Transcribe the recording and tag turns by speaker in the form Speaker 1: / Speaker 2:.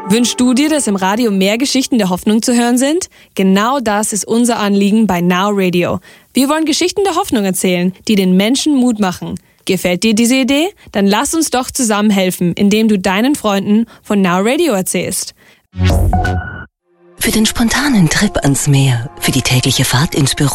Speaker 1: Wünschst du dir, dass im Radio mehr Geschichten der Hoffnung zu hören sind? Genau das ist unser Anliegen bei Now Radio. Wir wollen Geschichten der Hoffnung erzählen, die den Menschen Mut machen. Gefällt dir diese Idee? Dann lass uns doch zusammen helfen, indem du deinen Freunden von Now Radio erzählst.
Speaker 2: Für den spontanen Trip ans Meer, für die tägliche Fahrt ins Büro